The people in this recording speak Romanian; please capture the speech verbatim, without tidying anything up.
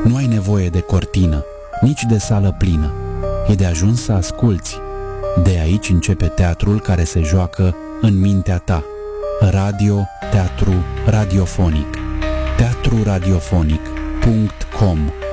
Nu ai nevoie de cortină, nici de sală plină. E de ajuns să asculți. De aici începe teatrul care se joacă în mintea ta. Radio, teatru, radiofonic. teatru radiofonic punct com